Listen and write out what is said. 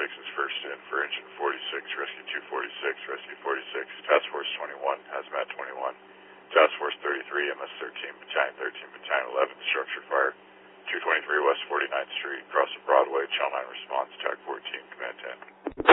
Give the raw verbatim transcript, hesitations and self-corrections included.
forty-six is first in for engine forty-six, rescue two forty-six, rescue forty-six, task force twenty-one, hazmat twenty-one, task force thirty-three, M S thirteen, battalion thirteen, battalion eleven, structure fire, two twenty-three West forty-ninth Street, across the Broadway, channel nine response, T A C fourteen, command ten.